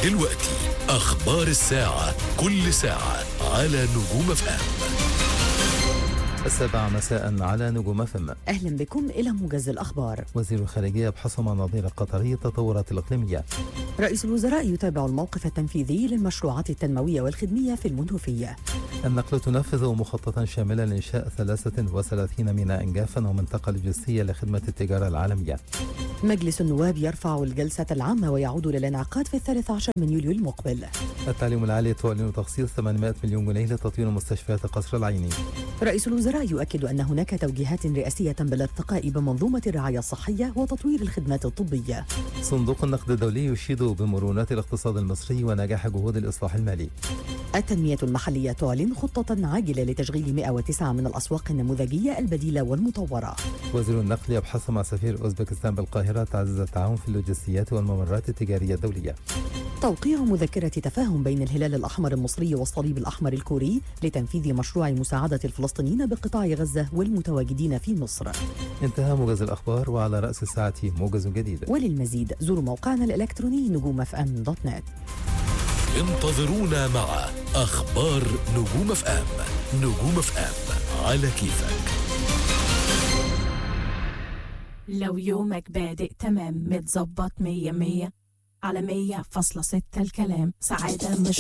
دلوقتي أخبار الساعة، كل ساعة على نجوم FM. 7 مساء على نجوم FM. أهلا بكم إلى موجز الأخبار. وزير الخارجية بحث مناظير قطري التطورات الإقليمية. رئيس الوزراء يتابع الموقف التنفيذي للمشروعات التنموية والخدمية في المنوفية. النقل تنفذ مخططا شاملا لإنشاء 33 ميناء جافا ومنطقة لوجستية لخدمة التجارة العالمية. مجلس النواب يرفع الجلسة العامة ويعود للانعقاد في 13 من يوليو المقبل. التعليم العالي تعلن تخصيص 800 مليون جنيه لتطوير مستشفيات قصر العيني. رئيس الوزراء يؤكد أن هناك توجيهات رئاسية بالارتقاء بمنظومة الرعاية الصحية وتطوير الخدمات الطبية. صندوق النقد الدولي يشيد بمرونة الاقتصاد المصري ونجاح جهود الإصلاح المالي. التنمية المحلية تعلن خطة عاجلة لتشغيل 109 من الأسواق النموذجية البديلة والمطورة. وزير النقل يبحث مع سفير أوزبكستان بالقاهرة تعزيز التعاون في اللوجستيات والممرات التجارية الدولية. توقيع مذكرة تفاهم بين الهلال الأحمر المصري والصليب الأحمر الكوري لتنفيذ مشروع مساعدة الفلسطينيين بقطاع غزة والمتواجدين في مصر. انتهى موجز الأخبار، وعلى رأس الساعة موجز جديد. وللمزيد زوروا موقعنا الإلكتروني نجومfm.net. انتظرونا مع أخبار نجوم FM. نجوم FM على كيفك. لو يومك بادئ تمام متظبط 100 على 100.6 الكلام سعادة مش